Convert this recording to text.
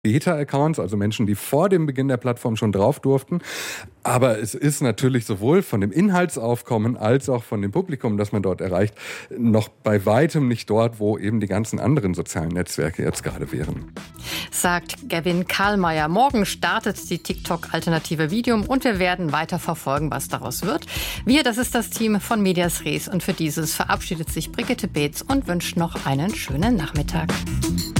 Beta-Accounts, also Menschen, die vor dem Beginn der Plattform schon drauf durften. Aber es ist natürlich sowohl von dem Inhaltsaufkommen als auch von dem Publikum, das man dort erreicht, noch bei weitem nicht dort, wo eben die ganzen anderen sozialen Netzwerke jetzt gerade wären. Sagt Gavin Karlmeier. Morgen startet die TikTok-Alternative Videum und wir werden weiter verfolgen, was daraus wird. Wir, das ist das Team von Medias Res und für dieses verabschiedet sich Brigitte Beetz und wünscht noch einen schönen Nachmittag.